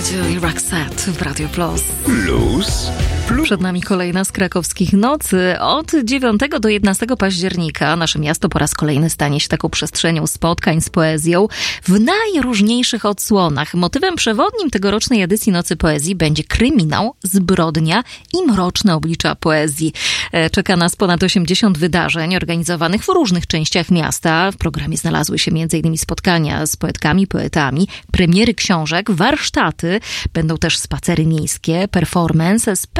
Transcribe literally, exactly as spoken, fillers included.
Radio i Roxette w Radio Plus. Plus. Plus. Przed nami kolejna z krakowskich nocy. Od dziewiątego do jedenastego października nasze miasto po raz kolejny stanie się taką przestrzenią spotkań z poezją w najróżniejszych odsłonach. Motywem przewodnim tegorocznej edycji Nocy Poezji będzie kryminał, zbrodnia i mroczne oblicza poezji. Czeka nas ponad osiemdziesiąt wydarzeń organizowanych w różnych częściach miasta. W programie znalazły się między innymi spotkania z poetkami, poetami, premiery książek, warsztaty. Będą też spacery miejskie, performance,